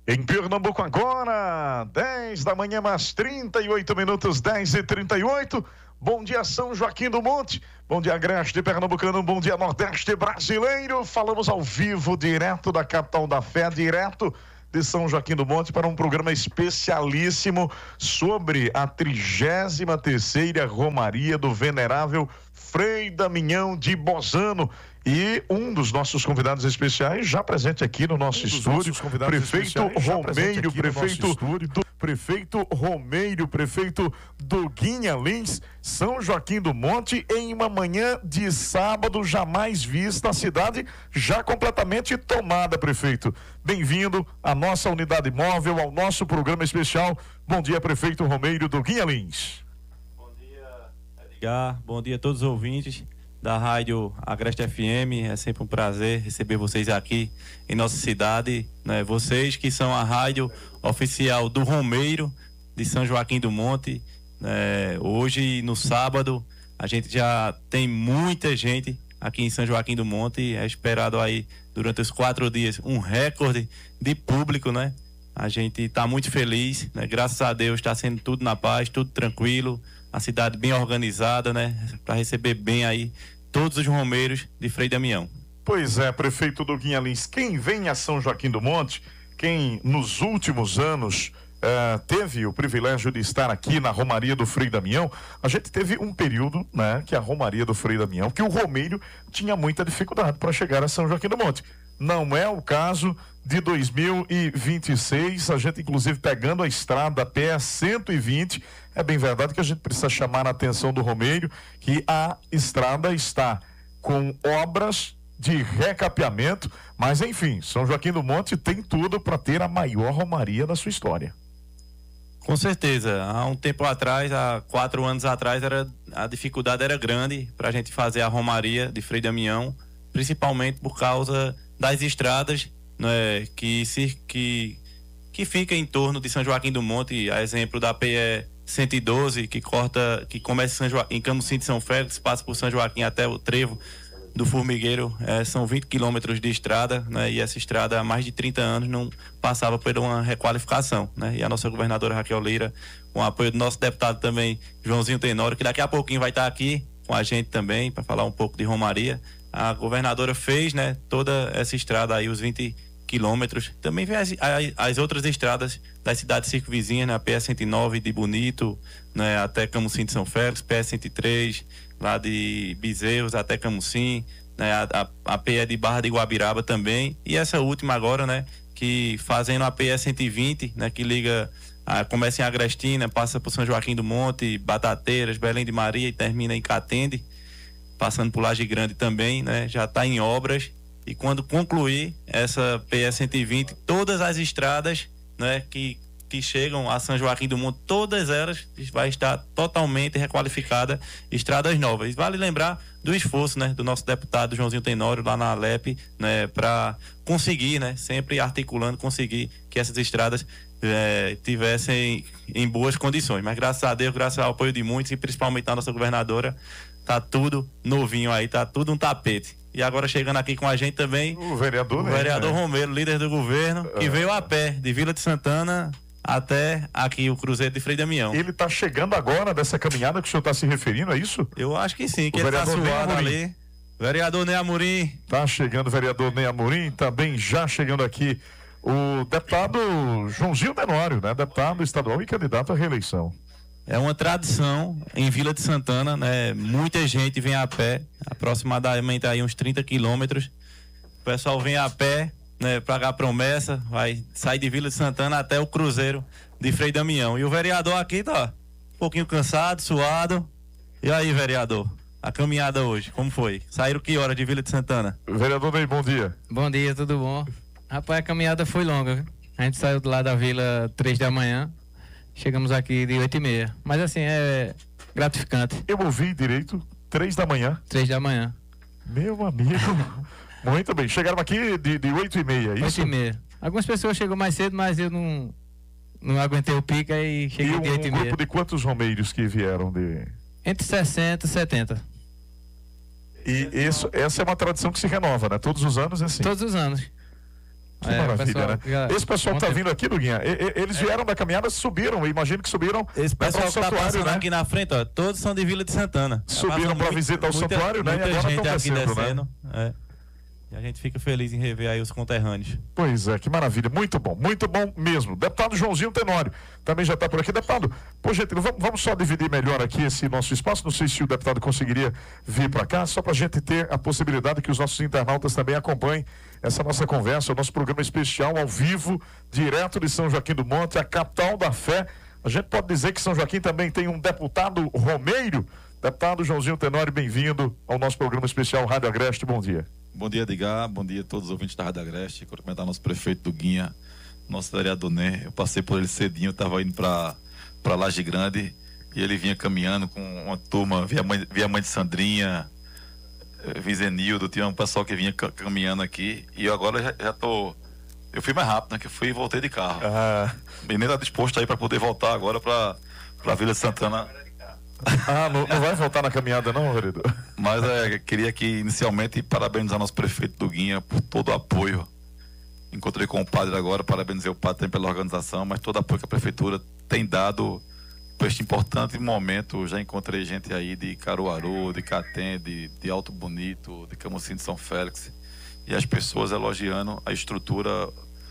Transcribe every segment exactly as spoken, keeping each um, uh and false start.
Em Pernambuco agora, dez da manhã, mais trinta e oito minutos, dez e trinta e oito. Bom dia, São Joaquim do Monte. Bom dia, Agreste Pernambucano. Bom dia, Nordeste brasileiro. Falamos ao vivo, direto da capital da fé, direto de São Joaquim do Monte, para um programa especialíssimo sobre a trigésima terceira Romaria do Venerável Frei Damião de Bozano. E um dos nossos convidados especiais, já presente aqui no nosso um estúdio, prefeito Romeiro, prefeito do, prefeito Romeiro, prefeito Doguinha Lins, São Joaquim do Monte, em uma manhã de sábado jamais vista, a cidade já completamente tomada, prefeito. Bem-vindo à nossa unidade móvel, ao nosso programa especial. Bom dia, prefeito Romeiro Doguinha Lins. Bom dia, Edgar. Bom dia a todos os ouvintes da rádio Agreste F M. É sempre um prazer receber vocês aqui em nossa cidade, né? Vocês que são a rádio oficial do Romeiro de São Joaquim do Monte, né? Hoje, no sábado, a gente já tem muita gente aqui em São Joaquim do Monte. É esperado aí, durante os quatro dias, um recorde de público, né? A gente está muito feliz, né? Graças a Deus está sendo tudo na paz, tudo tranquilo, a cidade bem organizada, né? Para receber bem aí todos os romeiros de Frei Damião. Pois é, prefeito Doguinha Lins, quem vem a São Joaquim do Monte, quem nos últimos anos uh, teve o privilégio de estar aqui na Romaria do Frei Damião, a gente teve um período, né, que a Romaria do Frei Damião, que o romeiro tinha muita dificuldade para chegar a São Joaquim do Monte. Não é o caso de dois mil e vinte e seis, a gente inclusive pegando a estrada P E cento e vinte, é bem verdade que a gente precisa chamar a atenção do romeiro que a estrada está com obras de recapeamento, mas enfim, São Joaquim do Monte tem tudo para ter a maior romaria da sua história. Com certeza, há um tempo atrás, há quatro anos atrás, era, a dificuldade era grande para a gente fazer a romaria de Frei Damião, principalmente por causa das estradas, né, que, se, que, que fica em torno de São Joaquim do Monte, a exemplo da P E cento e doze, que corta, que começa em, São Joaquim, em Camusim de São Félix, passa por São Joaquim até o trevo do Formigueiro, é, são vinte quilômetros de estrada, né, e essa estrada há mais de trinta anos não passava por uma requalificação, né, e a nossa governadora Raquel Lira, com o apoio do nosso deputado também, Joãozinho Tenório, que daqui a pouquinho vai estar aqui com a gente também, para falar um pouco de romaria. A governadora fez, né, toda essa estrada aí, os vinte quilômetros. Também vem as, as, as outras estradas das cidades circunvizinhas, né, a P E cento e nove de Bonito, né, até Camusim de São Félix, P E cento e três, lá de Bezerros até Camusim, né, a, a, a P E de Barra de Guabiraba também, e essa última agora, né, que fazendo a P E cento e vinte, né, que liga, a, começa em Agrestina, passa por São Joaquim do Monte, Batateiras, Belém de Maria e termina em Catende, passando por Laje Grande também, né, já está em obras, e quando concluir essa P E cento e vinte, todas as estradas, né, que, que chegam a São Joaquim do Monte, todas elas vai estar totalmente requalificada, estradas novas. Vale lembrar do esforço, né, do nosso deputado Joãozinho Tenório lá na Alep, né, para conseguir, né, sempre articulando, conseguir que essas estradas é, tivessem em boas condições. Mas graças a Deus, graças ao apoio de muitos e principalmente da nossa governadora, tá tudo novinho aí, tá tudo um tapete. E agora chegando aqui com a gente também o vereador, o né, vereador né? Romeiro, líder do governo, que uh... veio a pé de Vila de Santana até aqui o Cruzeiro de Frei Damião. Ele está chegando agora dessa caminhada que o senhor está se referindo, é isso? Eu acho que sim, que o ele está suado ali. Vereador Ney Amorim. Está chegando o vereador Ney Amorim, também já chegando aqui o deputado Joãozinho Tenório, né? Deputado estadual e candidato à reeleição. É uma tradição em Vila de Santana, né? Muita gente vem a pé, aproximadamente aí uns trinta quilômetros. O pessoal vem a pé, né, pagar promessa, vai sair de Vila de Santana até o Cruzeiro de Frei Damião. E o vereador aqui tá um pouquinho cansado, suado. E aí, vereador, a caminhada hoje, como foi? Saíram que hora de Vila de Santana? Vereador Ney, bom dia. Bom dia, tudo bom? Rapaz, a caminhada foi longa, viu? A gente saiu de lá da vila três da manhã. Chegamos aqui de oito e meia. Mas assim, é gratificante. Eu ouvi direito, três da manhã. Três da manhã. Meu amigo. Muito bem. Chegaram aqui de, de oito e meia, é isso? Oito e meia. Algumas pessoas chegam mais cedo, mas eu não, não aguentei o pica e cheguei e um, de oito e meia. um grupo de quantos romeiros que vieram de... Entre sessenta e setenta. E isso, essa é uma tradição que se renova, né? Todos os anos é assim. Todos os anos. Que É, maravilha, pessoal, né? já- Esse pessoal que tá ontem- vindo aqui, Duguinha, e- e- eles vieram da caminhada, subiram, eu imagino que subiram Esse para pessoal o que tá santuário, passando né? aqui na frente, ó, todos são de Vila de Santana. Tá Subiram passando pra muito- visita ao muita- santuário, né? E Muita agora gente tão aqui descendo, né? descendo. É. E a gente fica feliz em rever aí os conterrâneos. Pois é, que maravilha, muito bom, muito bom mesmo. Deputado Joãozinho Tenório também já está por aqui. Deputado, por gentileza, vamos, vamos só dividir melhor aqui esse nosso espaço. Não sei se o deputado conseguiria vir para cá, só para a gente ter a possibilidade que os nossos internautas também acompanhem essa nossa conversa, o nosso programa especial ao vivo, direto de São Joaquim do Monte, a capital da fé. A gente pode dizer que São Joaquim também tem um deputado romeiro. Deputado Joãozinho Tenório, bem-vindo ao nosso programa especial Rádio Agreste. Bom dia. Bom dia, Edgar. Bom dia a todos os ouvintes da Rádio Agreste. Cumprimentar nosso prefeito Duguinha, nosso vereador Né. Eu passei por ele cedinho, estava indo para para Laje Grande e ele vinha caminhando com uma turma, via a mãe, via a mãe de Sandrinha, eh, Vizenildo, tinha um pessoal que vinha ca- caminhando aqui e eu agora já, já tô. Eu fui mais rápido, né? Que eu fui e voltei de carro. Ah, E nem tá disposto aí para poder voltar agora para a Vila de Santana. ah não, não vai voltar na caminhada, não, vereador? Mas é, queria aqui inicialmente parabenizar nosso prefeito Duguinha por todo o apoio. Encontrei com o padre agora, parabenizei o padre também pela organização, mas todo o apoio que a prefeitura tem dado por este importante momento. Já encontrei gente aí de Caruaru, de Catem, de, de Alto Bonito, de Camocim de São Félix, e as pessoas elogiando a estrutura,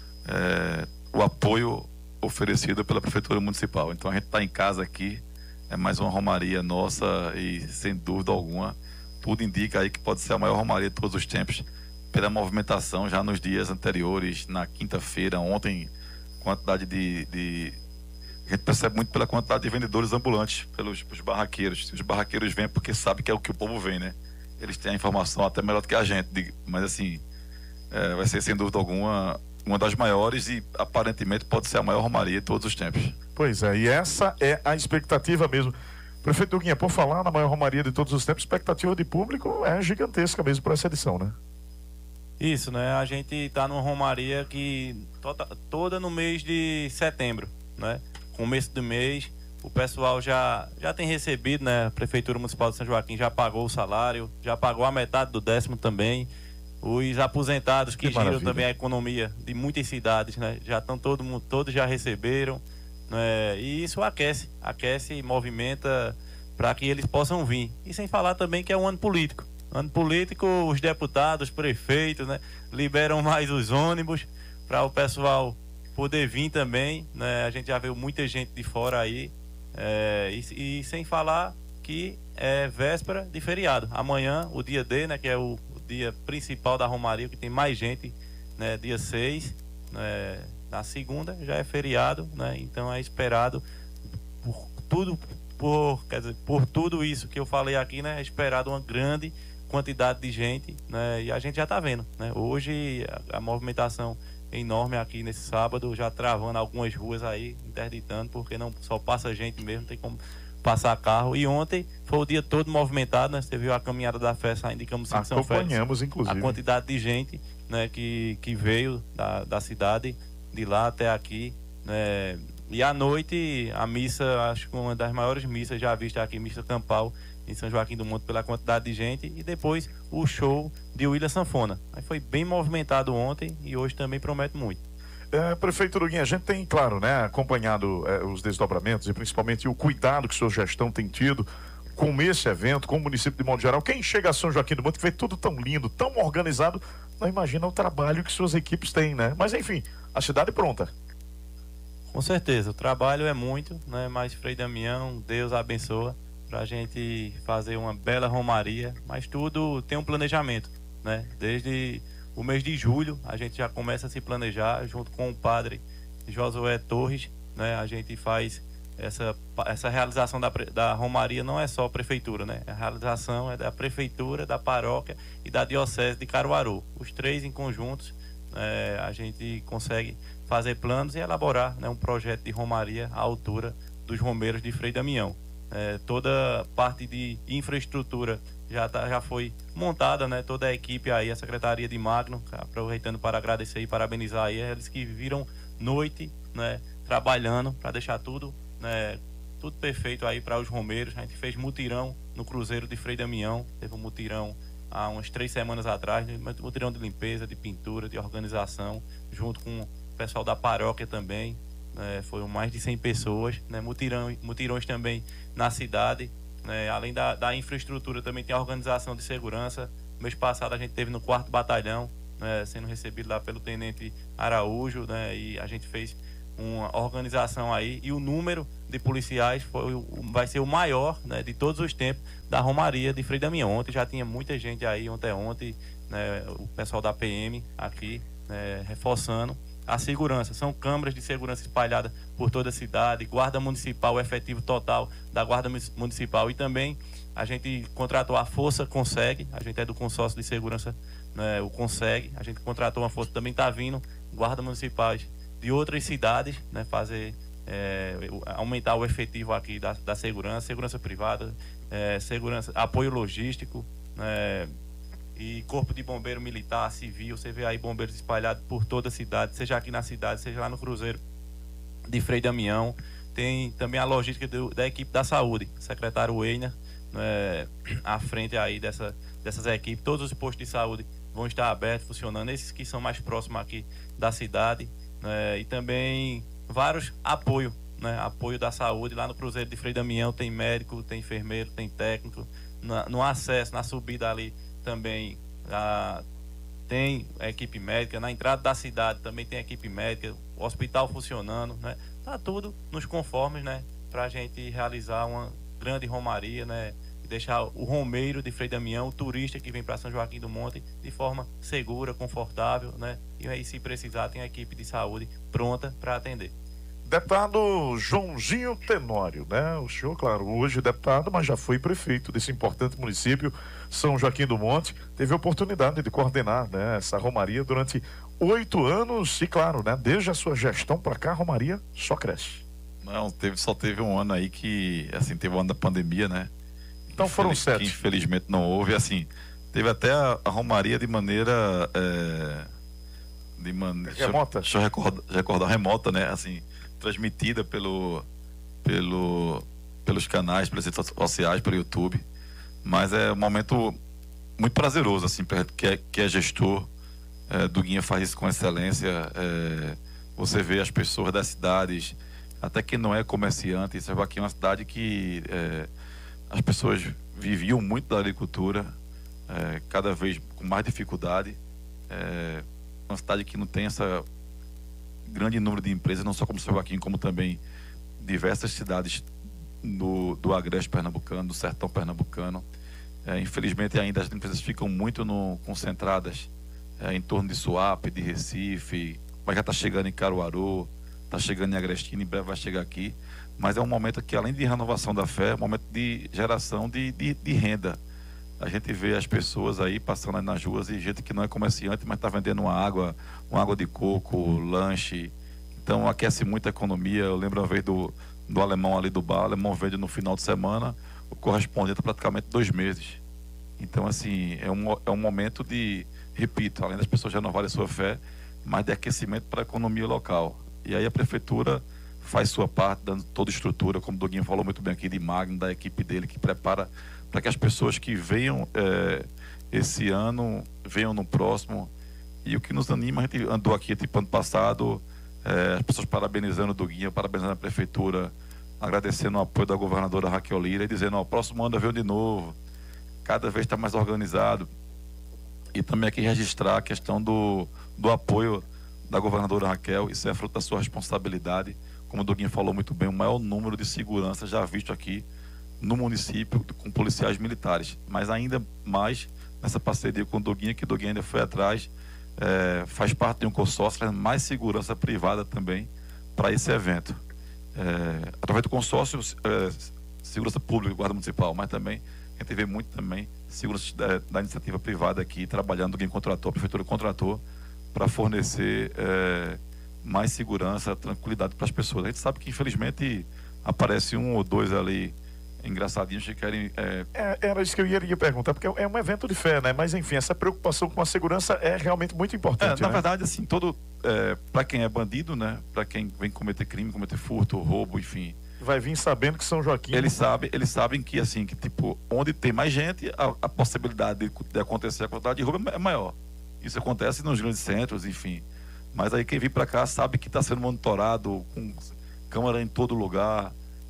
é, o apoio oferecido pela prefeitura municipal. Então a gente está em casa aqui. É mais uma romaria nossa e, sem dúvida alguma, tudo indica aí que pode ser a maior romaria de todos os tempos, pela movimentação já nos dias anteriores, na quinta-feira, ontem, quantidade de, de... A gente percebe muito pela quantidade de vendedores ambulantes, pelos, pelos barraqueiros. Os barraqueiros vêm porque sabem que é o que o povo vem, né? Eles têm a informação até melhor do que a gente, de- mas assim, é, vai ser sem dúvida alguma uma das maiores e aparentemente pode ser a maior romaria de todos os tempos. Pois é, e essa é a expectativa mesmo. Prefeito Duguinha, por falar na maior romaria de todos os tempos, a expectativa de público é gigantesca mesmo para essa edição, né? Isso, né? A gente tá numa romaria que toda, toda no mês de setembro, né? Começo do mês, o pessoal já, já tem recebido, né? A Prefeitura Municipal de São Joaquim já pagou o salário, já pagou a metade do décimo também. Os aposentados que, Que giram maravilha. também a economia de muitas cidades, né? Já estão todo mundo, todos já receberam, né? E isso aquece, aquece e movimenta para que eles possam vir. E sem falar também que é um ano político. Ano político, os deputados, prefeitos, né? Liberam mais os ônibus para o pessoal poder vir também, né? A gente já viu muita gente de fora aí, é, e, e sem falar que é véspera de feriado. Amanhã, o dia D, né? Que é o dia principal da Romaria, que tem mais gente, né, dia seis, né, na segunda já é feriado, né, então é esperado por tudo, por, quer dizer, por tudo isso que eu falei aqui, né, é esperado uma grande quantidade de gente, né, e a gente já está vendo, né, hoje a, a movimentação é enorme aqui nesse sábado, já travando algumas ruas aí, interditando, porque não só passa gente mesmo, não tem como passar carro. E ontem foi o dia todo movimentado, né? Você viu a caminhada da festa saindo de Camocim de São Félix. Acompanhamos, inclusive. A quantidade de gente, né, que, que veio da, da cidade, de lá até aqui, né? E à noite, a missa, acho que uma das maiores missas já vistas aqui, missa campal, em São Joaquim do Monte, pela quantidade de gente. E depois o show de William Sanfona. Aí foi bem movimentado ontem e hoje também promete muito. É, prefeito Duguinha, a gente tem, claro, né, acompanhado é, os desdobramentos e principalmente o cuidado que sua gestão tem tido com esse evento, com o município de Monte Geral. Quem chega a São Joaquim do Monte, que vê tudo tão lindo, tão organizado, não imagina o trabalho que suas equipes têm, né? Mas enfim, a cidade pronta. Com certeza, o trabalho é muito, né? Mas Frei Damião, Deus abençoa pra gente fazer uma bela romaria, mas tudo tem um planejamento, né? Desde o mês de julho a gente já começa a se planejar junto com o padre Josué Torres, né? A gente faz essa, essa realização da, da romaria, não é só a prefeitura, né? A realização é da prefeitura, da paróquia e da diocese de Caruaru. Os três em conjuntos, é, a gente consegue fazer planos e elaborar, né, um projeto de romaria à altura dos romeiros de Frei Damião. É, toda parte de infraestrutura já, tá, já foi montada, né? Toda a equipe aí, a Secretaria de Magno, aproveitando para agradecer e parabenizar aí eles que viram noite, né, trabalhando para deixar tudo, né, tudo perfeito aí para os romeiros. A gente fez mutirão no Cruzeiro de Frei Damião, teve um mutirão há umas três semanas atrás, né? Mutirão de limpeza, de pintura, de organização, junto com o pessoal da paróquia também, né? Foram mais de cem pessoas, né? Mutirão, mutirões também na cidade, né? Além da, da infraestrutura, também tem a organização de segurança. Mês passado a gente teve no quarto batalhão, né? Sendo recebido lá pelo tenente Araújo, né? E a gente fez uma organização aí, e o número de policiais foi, vai ser o maior, né, de todos os tempos da Romaria de Frei Damião. Ontem já tinha muita gente aí, ontem ontem, né, o pessoal da P M aqui, né, reforçando a segurança. São câmeras de segurança espalhadas por toda a cidade, guarda municipal, o efetivo total da guarda municipal, e também a gente contratou a Força Consegue, a gente é do consórcio de segurança, né, o Consegue, a gente contratou uma força, também está vindo guarda municipais de outras cidades, né, fazer é, aumentar o efetivo aqui da, da segurança, segurança privada, é, segurança, apoio logístico, né, e corpo de bombeiro militar, civil. Você vê aí bombeiros espalhados por toda a cidade, seja aqui na cidade, seja lá no Cruzeiro de Frei Damião. Tem também a logística do, da equipe da saúde, secretário Weiner, né, à frente aí dessa, dessas equipes. Todos os postos de saúde vão estar abertos, funcionando, esses que são mais próximos aqui da cidade. É, e também vários apoio, né? Apoio da saúde. Lá no Cruzeiro de Frei Damião tem médico, tem enfermeiro, tem técnico. Na, no acesso, na subida ali também a, tem equipe médica. Na entrada da cidade também tem equipe médica, o hospital funcionando, né? Tá tudo nos conformes, né? Pra gente realizar uma grande romaria, né? E deixar o romeiro de Frei Damião, o turista que vem para São Joaquim do Monte, de forma segura, confortável, né? E aí, se precisar, tem a equipe de saúde pronta para atender. Deputado Joãozinho Tenório, né? O senhor, claro, hoje deputado, mas já foi prefeito desse importante município, São Joaquim do Monte. Teve a oportunidade de coordenar, né, essa romaria durante oito anos e, claro, né, desde a sua gestão para cá, a romaria só cresce. Não, teve, só teve um ano aí que, assim, teve o ano da pandemia, né? Então foram Infeliz, sete. Que infelizmente não houve, assim, teve até a, a romaria de maneira... É, de maneira remota? Deixa eu recordar, recordar, remota, né? Assim, transmitida pelo, pelo, pelos canais, pelas redes sociais, pelo YouTube. Mas é um momento muito prazeroso, assim, que é, que é gestor. É, Duguinha faz isso com excelência. É, você vê as pessoas das cidades, até quem não é comerciante. Isso aqui é uma cidade que... É, as pessoas viviam muito da agricultura, é, cada vez com mais dificuldade. É uma cidade que não tem essa grande número de empresas, não só como São Joaquim, como também diversas cidades do, do agreste pernambucano, do sertão pernambucano. É, infelizmente ainda as empresas ficam muito no, concentradas é, em torno de Suape, de Recife, mas já está chegando em Caruaru, está chegando em Agrestina, em breve vai chegar aqui. Mas é um momento que, além de renovação da fé, é um momento de geração de, de, de renda. A gente vê as pessoas aí passando aí nas ruas, e gente que não é comerciante, mas está vendendo uma água, uma água de coco, lanche. Então aquece muito a economia. Eu lembro uma vez do, do alemão ali do bar, o alemão vende no final de semana, o correspondente a praticamente dois meses. Então, assim, é um, é um momento de, repito, além das pessoas renovarem a sua fé, mas de aquecimento para a economia local. E aí a prefeitura faz sua parte, dando toda a estrutura, como o Doguinho falou muito bem aqui, de Magno, da equipe dele, que prepara para que as pessoas que venham é, esse ano, venham no próximo. E o que nos anima, a gente andou aqui tipo ano passado, é, as pessoas parabenizando o Doguinha, parabenizando a prefeitura, agradecendo o apoio da governadora Raquel Lira e dizendo, ó, o próximo ano veio de novo, cada vez está mais organizado. E também aqui registrar a questão do, do apoio da governadora Raquel, isso é fruto da sua responsabilidade. Como o Doguinho falou muito bem, o maior número de segurança já visto aqui no município com policiais militares, mas ainda mais nessa parceria com o Doguinha, que o Doguinha ainda foi atrás, é, faz parte de um consórcio, mais segurança privada também para esse evento. É, através do consórcio, é, segurança pública e guarda municipal, mas também a gente vê muito também segurança da, da iniciativa privada aqui, trabalhando, Doguinha contratou, a prefeitura contratou para fornecer é, mais segurança, tranquilidade para as pessoas. A gente sabe que, infelizmente, aparece um ou dois ali engraçadinhos que querem... É... É, era isso que eu ia, ia perguntar, porque é um evento de fé, né? Mas, enfim, essa preocupação com a segurança é realmente muito importante, é, Na né? verdade, assim, todo... É, para quem é bandido, né? Para quem vem cometer crime, cometer furto, roubo, enfim... vai vir sabendo que São Joaquim... Eles sabem, eles sabem que, assim, que, tipo, onde tem mais gente, a, a possibilidade de, de acontecer a quantidade de roubo é maior. Isso acontece nos grandes centros, enfim. Mas aí quem vir para cá sabe que está sendo monitorado, com câmera em todo lugar,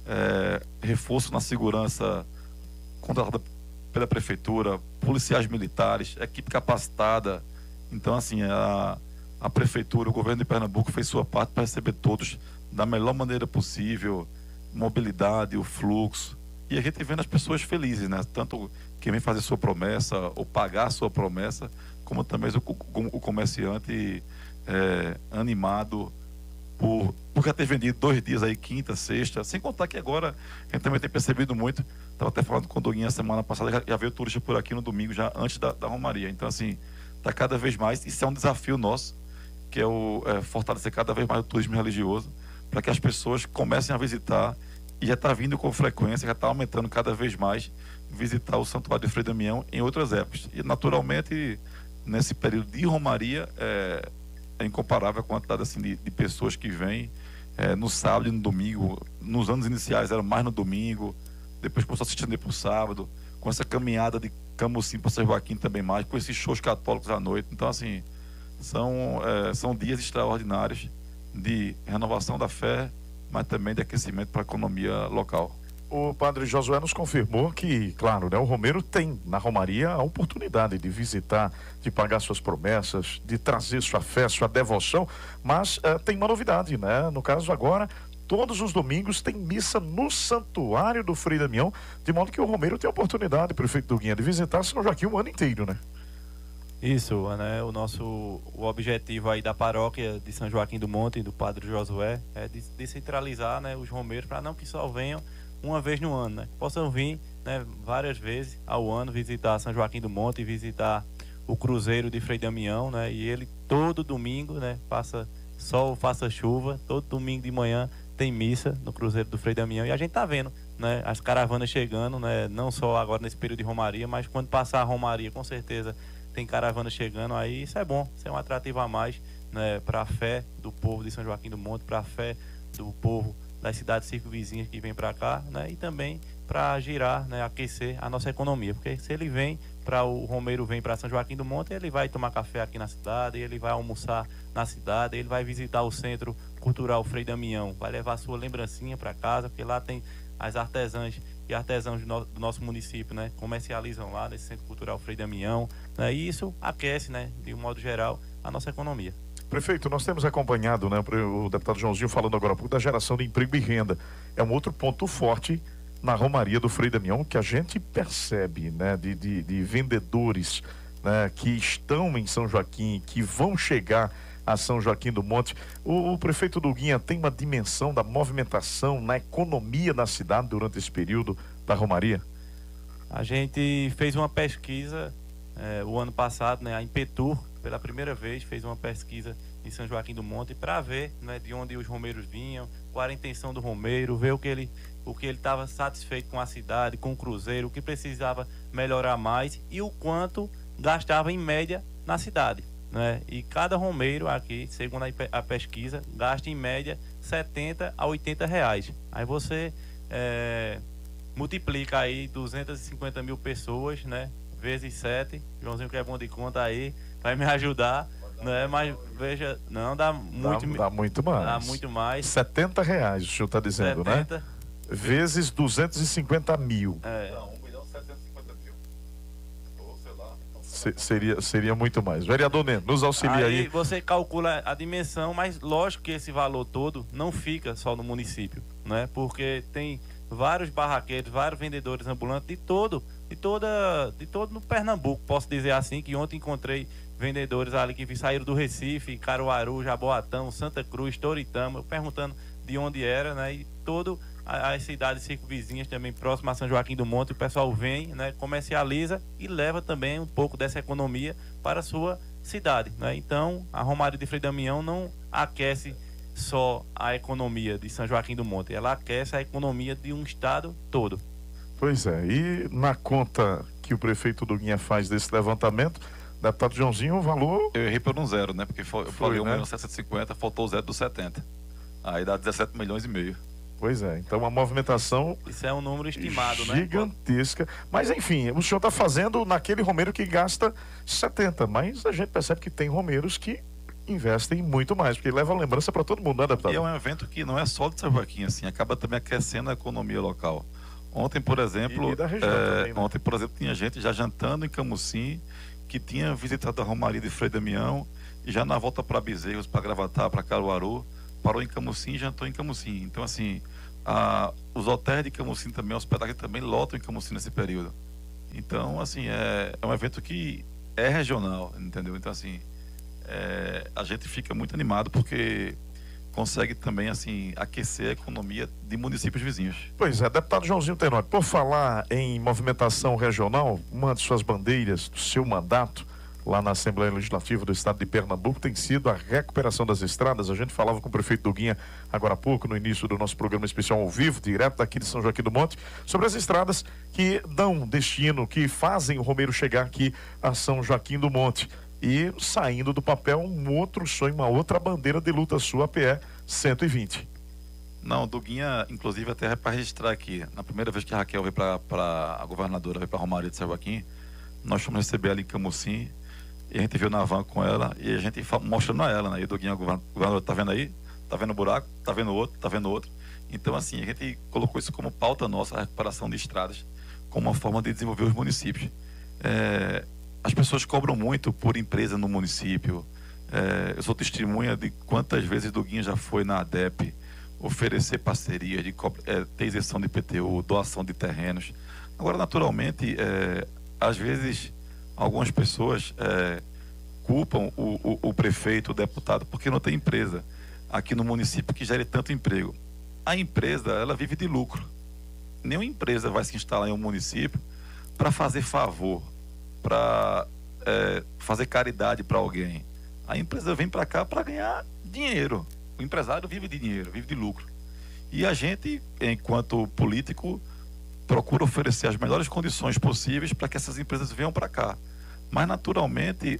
é, reforço na segurança contratada pela prefeitura, policiais militares, equipe capacitada. Então, assim, a, a prefeitura, o governo de Pernambuco fez sua parte para receber todos da melhor maneira possível, mobilidade, o fluxo. E a gente vendo as pessoas felizes, né? Tanto quem vem fazer sua promessa ou pagar sua promessa, como também o, o comerciante é, animado por, por já ter vendido dois dias aí, quinta, sexta, sem contar que agora a gente também tem percebido muito, estava até falando com o Doguinha semana passada, já, já veio turista por aqui no domingo, já antes da, da Romaria. Então, assim, está cada vez mais, isso é um desafio nosso, que é o é, fortalecer cada vez mais o turismo religioso, para que as pessoas comecem a visitar, e já está vindo com frequência, já está aumentando cada vez mais, visitar o Santuário de Frei Damião em outras épocas. E, naturalmente, nesse período de Romaria, é, é incomparável a quantidade assim, de, de pessoas que vêm é, no sábado e no domingo. Nos anos iniciais era mais no domingo, depois começou a se estender para o sábado, com essa caminhada de Camusim para São Joaquim também mais, com esses shows católicos à noite. Então, assim, são, é, são dias extraordinários de renovação da fé, mas também de aquecimento para a economia local. O padre Josué nos confirmou que, claro, né, o romeiro tem na Romaria a oportunidade de visitar, de pagar suas promessas, de trazer sua fé, sua devoção, mas uh, tem uma novidade, né? No caso agora, todos os domingos tem missa no Santuário do Frei Damião, de modo que o romeiro tem a oportunidade, prefeito Duguinha, de visitar São Joaquim o ano inteiro, né? Isso, né? O nosso o objetivo aí da paróquia de São Joaquim do Monte, do Padre Josué, é de descentralizar, né, os romeiros, para não que só venham uma vez no ano, né? Possam vir, né, várias vezes ao ano visitar São Joaquim do Monte, visitar o Cruzeiro de Frei Damião, né? E ele todo domingo, né, faça sol, faça chuva, todo domingo de manhã tem missa no Cruzeiro do Frei Damião, e a gente tá vendo, né, as caravanas chegando, né, não só agora nesse período de Romaria, mas quando passar a Romaria, com certeza tem caravana chegando aí. Isso é bom, isso é um atrativo a mais, né, para a fé do povo de São Joaquim do Monte, para a fé do povo das cidades circunvizinhas que vem para cá, né, e também para girar, né, aquecer a nossa economia, porque se ele vem para o romeiro vem para São Joaquim do Monte, ele vai tomar café aqui na cidade, ele vai almoçar na cidade, ele vai visitar o Centro Cultural Frei Damião, vai levar sua lembrancinha para casa, porque lá tem as artesãs e artesãos do, no, do nosso município, né, comercializam lá nesse Centro Cultural Frei Damião, né, e isso aquece, né, de um modo geral, a nossa economia. Prefeito, nós temos acompanhado, né, o deputado Joãozinho falando agora há pouco da geração de emprego e renda. É um outro ponto forte na Romaria do Frei Damião que a gente percebe, né, de, de, de vendedores, né, que estão em São Joaquim, que vão chegar a São Joaquim do Monte. O, o prefeito Duguinha tem uma dimensão da movimentação na economia da cidade durante esse período da Romaria? A gente fez uma pesquisa é, o ano passado, né, a Impetur, pela primeira vez, fez uma pesquisa em São Joaquim do Monte para ver, né, de onde os romeiros vinham, qual era a intenção do romeiro, ver o que ele o que ele estava satisfeito com a cidade, com o cruzeiro, o que precisava melhorar mais e o quanto gastava em média na cidade, né? E cada romeiro aqui, segundo a, a pesquisa, gasta em média setenta a oitenta reais. Aí você é, multiplica aí duzentas e cinquenta mil pessoas, né? Vezes sete, Joãozinho que é bom de conta aí, vai me ajudar, né? Mas veja, não dá muito, dá, dá muito mais. Dá muito mais. setenta reais, o senhor está dizendo, setenta, né? Vezes duzentos e cinquenta mil. É. Não, um milhão setecentos e cinquenta mil. Ou sei lá. Se, seria, seria muito mais. Vereador Neno, nos auxilia aí. Aí você calcula a dimensão, mas lógico que esse valor todo não fica só no município, né? Porque tem vários barraqueiros, vários vendedores ambulantes de todo, de toda, de todo no Pernambuco, posso dizer assim, que ontem encontrei vendedores ali que saíram do Recife, Caruaru, Jaboatão, Santa Cruz, Toritama, perguntando de onde era, né? E todo as cidades circunvizinhas também próximas a São Joaquim do Monte, o pessoal vem, né, comercializa e leva também um pouco dessa economia para a sua cidade, né? Então, a Romaria de Frei Damião não aquece só a economia de São Joaquim do Monte, ela aquece a economia de um estado todo. Pois é, e na conta que o prefeito Duguinha faz desse levantamento, deputado Joãozinho, o valor... Eu errei por um zero, né? Porque foi, eu falei né? um milhão setecentos e cinquenta, faltou o zero dos setenta. Aí dá dezessete milhões e meio. Pois é, então uma movimentação Isso é um número estimado, né? gigantesca. Mas enfim, o senhor está fazendo naquele romeiro que gasta setenta, mas a gente percebe que tem romeiros que investem muito mais, porque leva a lembrança para todo mundo, né, deputado? E é um evento que não é só de São Joaquim, assim, acaba também aquecendo a economia local. Ontem, por exemplo, E da região é, também, né? ontem, por exemplo, tinha gente já jantando em Camusim, que tinha visitado a Romaria de Frei Damião, e já na volta para Bezerros, para Gravatar, para Caruaru, parou em Camusim e jantou em Camusim. Então, assim, a, os hotéis de Camusim também, a hospedagem também lotam em Camusim nesse período. Então, assim, é, é um evento que é regional, entendeu? Então, assim, é, a gente fica muito animado porque consegue também, assim, aquecer a economia de municípios vizinhos. Pois é, deputado Joãozinho Tenório, por falar em movimentação regional, uma de suas bandeiras do seu mandato lá na Assembleia Legislativa do Estado de Pernambuco tem sido a recuperação das estradas. A gente falava com o prefeito Duguinha agora há pouco, no início do nosso programa especial ao vivo, direto daqui de São Joaquim do Monte, sobre as estradas que dão destino, que fazem o romeiro chegar aqui a São Joaquim do Monte. E saindo do papel um outro sonho, uma outra bandeira de luta sua, a P E cento e vinte. Não, Duguinha, inclusive, até é para registrar aqui. Na primeira vez que a Raquel veio para a governadora, veio para a Romaria de São Joaquim, nós fomos receber ela em Camusim, e a gente veio na van com ela, e a gente mostrando a ela, né? E o Duguinha, governadora, tá vendo aí? Tá vendo o buraco? Tá vendo outro? Tá vendo outro? Então, assim, a gente colocou isso como pauta nossa, a recuperação de estradas, como uma forma de desenvolver os municípios. É, as pessoas cobram muito por empresa no município. É, eu sou testemunha de quantas vezes Duguinha já foi na ADEP oferecer parcerias, de, é, ter isenção de I P T U, doação de terrenos. Agora, naturalmente, é, às vezes, algumas pessoas é, culpam o, o, o prefeito, o deputado, porque não tem empresa aqui no município que gere tanto emprego. A empresa, ela vive de lucro. Nenhuma empresa vai se instalar em um município para fazer favor, para é, fazer caridade para alguém. A empresa vem para cá para ganhar dinheiro. O empresário vive de dinheiro, vive de lucro. E a gente, enquanto político, procura oferecer as melhores condições possíveis para que essas empresas venham para cá. Mas, naturalmente,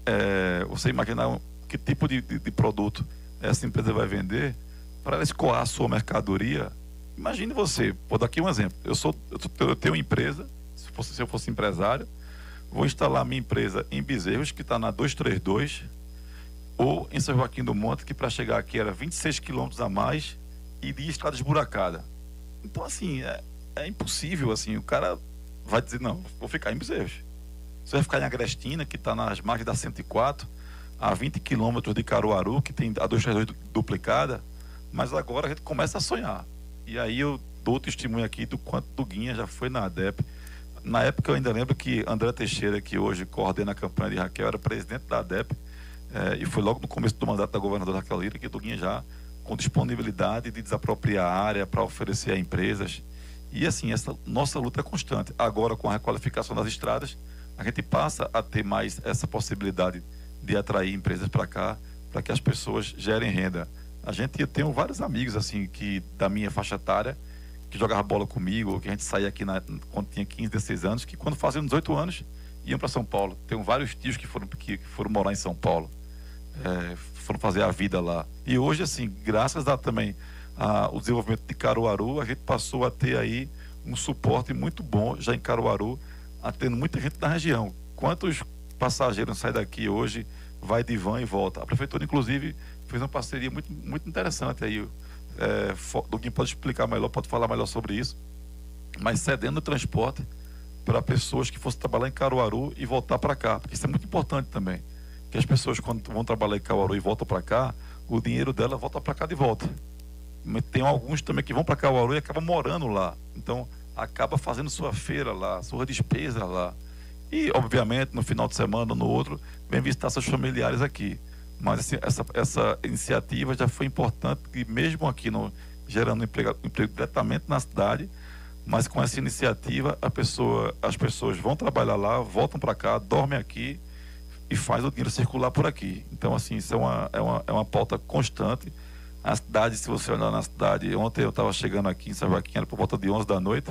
é, você imaginar que tipo de, de, de produto essa empresa vai vender, para ela escoar a sua mercadoria. Imagine você, vou dar aqui um exemplo. Eu, sou, eu tenho uma empresa, se, fosse, se eu fosse empresário, vou instalar minha empresa em Bezerros, que está na duzentos e trinta e dois, ou em São Joaquim do Monte, que para chegar aqui era vinte e seis quilômetros a mais e de estrada esburacada. Então, assim, é, é impossível, assim, o cara vai dizer, não, vou ficar em Bezerros. Você vai ficar em Agrestina, que está nas margens da cento e quatro, a vinte quilômetros de Caruaru, que tem a duzentos e trinta e dois duplicada, mas agora a gente começa a sonhar. E aí eu dou testemunho aqui do quanto Duguinha já foi na ADEP. Na época eu ainda lembro que André Teixeira, que hoje coordena a campanha de Raquel, era presidente da ADEP, eh, e foi logo no começo do mandato da governadora Raquel Lira que Duguinha já com disponibilidade de desapropriar a área para oferecer a empresas. E assim, essa nossa luta é constante. Agora, com a requalificação das estradas, a gente passa a ter mais essa possibilidade de atrair empresas para cá, para que as pessoas gerem renda. A gente, eu tenho vários amigos assim que da minha faixa etária que jogavam bola comigo, que a gente saía aqui na, quando tinha quinze, dezesseis anos, que quando faziam dezoito anos iam para São Paulo. Tenho vários tios que foram que, que foram morar em São Paulo, é, foram fazer a vida lá. E hoje, assim, graças a também ao desenvolvimento de Caruaru, a gente passou a ter aí um suporte muito bom já em Caruaru, atendendo muita gente da região. Quantos passageiros saem daqui hoje, vai de van e volta? A prefeitura, inclusive, fez uma parceria muito, muito interessante aí. É, Duguinha pode explicar melhor, pode falar melhor sobre isso, mas cedendo o transporte para pessoas que fossem trabalhar em Caruaru e voltar para cá, porque isso é muito importante também, que as pessoas quando vão trabalhar em Caruaru e voltam para cá, o dinheiro dela volta para cá de volta. Mas tem alguns também que vão para Caruaru e acabam morando lá, então acaba fazendo sua feira lá, sua despesa lá, e obviamente no final de semana ou no outro vem visitar seus familiares aqui. Mas assim, essa, essa iniciativa já foi importante, e mesmo aqui no, gerando emprego, emprego diretamente na cidade, mas com essa iniciativa a pessoa, as pessoas vão trabalhar lá, voltam para cá, dormem aqui e faz o dinheiro circular por aqui. Então, assim, isso é uma, é uma, é uma pauta constante. A cidade, se você olhar na cidade, ontem eu estava chegando aqui em São Joaquim, era por volta de onze da noite,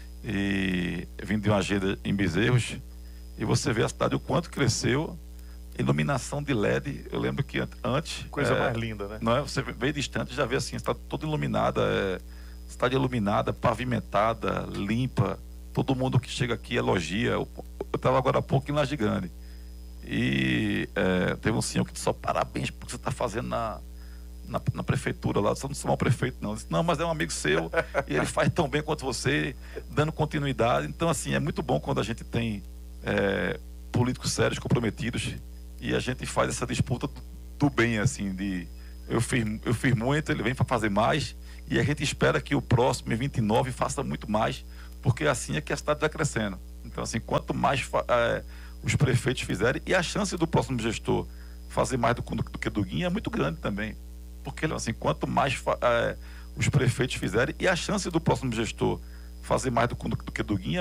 e vindo de uma agenda em Bezerros, e você vê a cidade o quanto cresceu. Iluminação de L E D, eu lembro que antes... Coisa é, mais linda, né? Não é? Você veio distante, já vê assim, está toda iluminada, é, cidade iluminada, pavimentada, limpa. Todo mundo que chega aqui elogia. Eu estava agora há pouco em Laje Grande. E é, teve um senhor que disse: só parabéns porque você está fazendo na, na, na prefeitura lá. Você não sou o prefeito, não. Eu disse: não, mas é um amigo seu e ele faz tão bem quanto você, dando continuidade. Então, assim, é muito bom quando a gente tem é, políticos sérios, comprometidos, e a gente faz essa disputa do, do bem, assim, de eu fiz, eu fiz muito, ele vem para fazer mais, e a gente espera que o próximo, em vinte e nove, faça muito mais, porque assim é que a cidade vai crescendo. Então, assim, quanto mais é, os prefeitos fizerem, e a chance do próximo gestor fazer mais do, do, do que do Guinha é muito grande também. Porque, assim, quanto mais é, os prefeitos fizerem, e a chance do próximo gestor fazer mais do, do, do que do Guinha